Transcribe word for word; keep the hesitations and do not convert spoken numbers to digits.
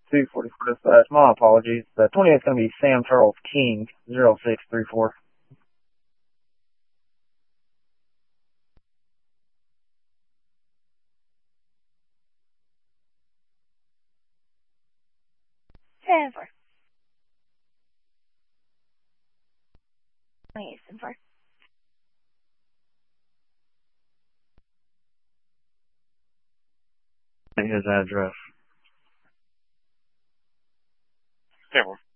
two forty-four dispatch. My apologies. The twentieth is going to be Sam Charles King, zero six three four. Seven four. Twenty-eight seven four. His address. Seven four.